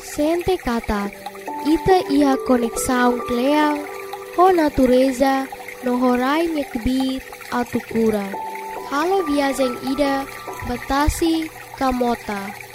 Sente kata, ita ia konik saung kleang, ho natureza, no horai nyekbit atu kura. Halo viajeng ida, batasi kamota.